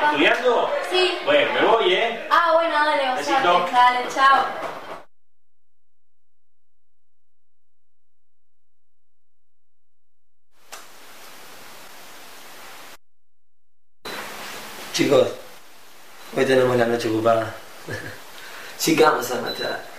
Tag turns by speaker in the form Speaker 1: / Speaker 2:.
Speaker 1: ¿Estudiando?
Speaker 2: Sí.
Speaker 1: Bueno, me voy, ¿eh?
Speaker 2: Ah, bueno, dale, o sea,
Speaker 1: Besito.
Speaker 2: dale, chao.
Speaker 3: Chicos, hoy tenemos la noche ocupada. Sí que vamos a matar.